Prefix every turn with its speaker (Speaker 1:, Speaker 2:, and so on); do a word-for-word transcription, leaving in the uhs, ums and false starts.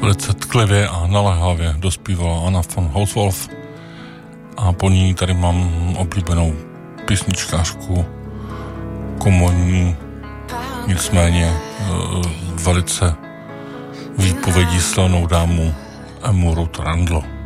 Speaker 1: velice tklivě a naléhavě dospívala Anna von Hauswolf a po ní tady mám oblíbenou písničkářku komorní, nicméně velice výpovědí silnou dámu Emu Ruth Randall.